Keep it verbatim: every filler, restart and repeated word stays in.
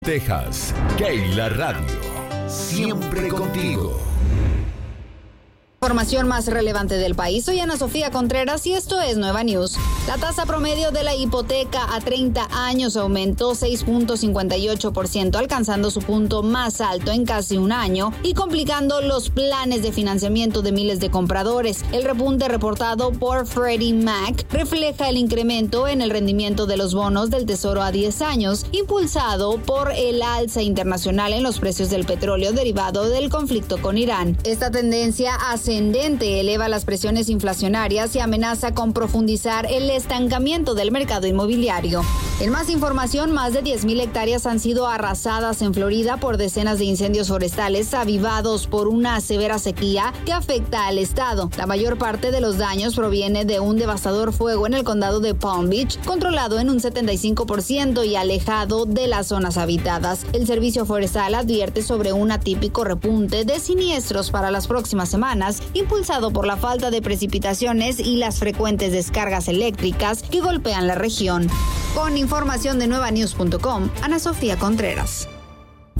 Texas, Keila Radio, siempre contigo. Información más relevante del país. Soy Ana Sofía Contreras y esto es Nueva News. La tasa promedio de la hipoteca a treinta años aumentó seis punto cincuenta y ocho por ciento, alcanzando su punto más alto en casi un año y complicando los planes de financiamiento de miles de compradores. El repunte reportado por Freddie Mac refleja el incremento en el rendimiento de los bonos del Tesoro a diez años, impulsado por el alza internacional en los precios del petróleo derivado del conflicto con Irán. Esta tendencia hace ascendente eleva las presiones inflacionarias y amenaza con profundizar el estancamiento del mercado inmobiliario. En más información, más de diez mil hectáreas han sido arrasadas en Florida por decenas de incendios forestales avivados por una severa sequía que afecta al estado. La mayor parte de los daños proviene de un devastador fuego en el condado de Palm Beach, controlado en un setenta y cinco por ciento y alejado de las zonas habitadas. El Servicio Forestal advierte sobre un atípico repunte de siniestros para las próximas semanas, impulsado por la falta de precipitaciones y las frecuentes descargas eléctricas que golpean la región. Con información de nueva news punto com, Ana Sofía Contreras.